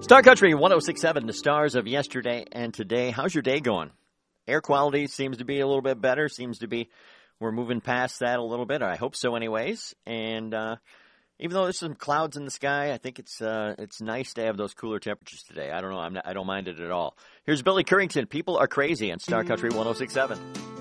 Star Country 1067, the stars of yesterday and today. How's your day going? Air quality seems to be a little bit better. We're moving past that a little bit. I hope so anyways. And even though there's some clouds in the sky, I think it's nice to have those cooler temperatures today. I don't know. I don't mind it at all. Here's Billy Currington. People are crazy on Star Country 1067.